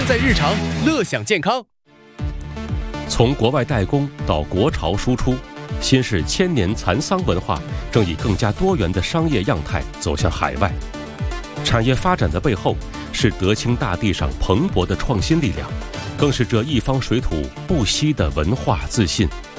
在日常，乐享健康。 从国外代工到国潮输出，新式千年蚕桑文化正以更加多元的商业样态走向海外。产业发展的背后，是德清大地上蓬勃的创新力量，更是这一方水土不息的文化自信。